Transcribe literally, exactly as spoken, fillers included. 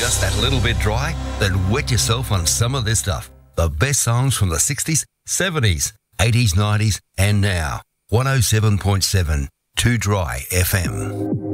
just that little bit dry? Then wet yourself on some of this stuff. The best songs from the sixties, seventies, eighties, nineties and now. one oh seven point seven, Too Dry F M.